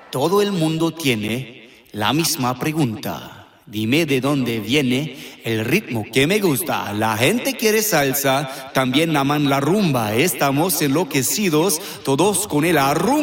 Todo el mundo tiene la misma pregunta. Dime de dónde viene el ritmo que me gusta. La gente quiere salsa, también aman la rumba. Estamos enloquecidos todos con el arrumba.